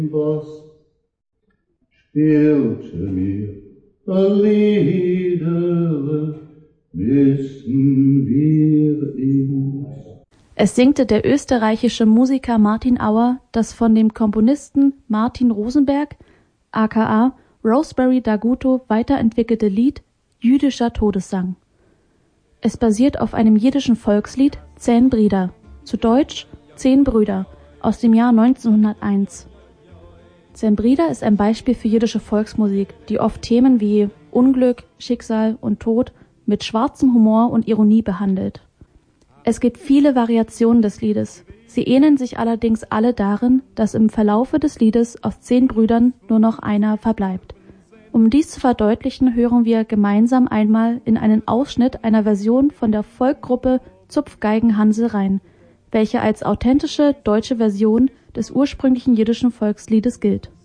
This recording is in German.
Was spielte mir Lieder, wissen wir ihn. Es singte der österreichische Musiker Martin Auer das von dem Komponisten Martin Rosenberg aka Rosemary Daguto weiterentwickelte Lied Jüdischer Todessang. Es basiert auf einem jiddischen Volkslied 10 Brider, zu Deutsch 10 Brüder, aus dem Jahr 1901. 10 Brider ist ein Beispiel für jiddische Volksmusik, die oft Themen wie Unglück, Schicksal und Tod mit schwarzem Humor und Ironie behandelt. Es gibt viele Variationen des Liedes, sie ähneln sich allerdings alle darin, dass im Verlaufe des Liedes aus 10 Brüdern nur noch einer verbleibt. Um dies zu verdeutlichen, hören wir gemeinsam einmal in einen Ausschnitt einer Version von der Folkgruppe Zupfgeigen Hansel rein, welche als authentische deutsche Version des ursprünglichen jiddischen Volksliedes gilt.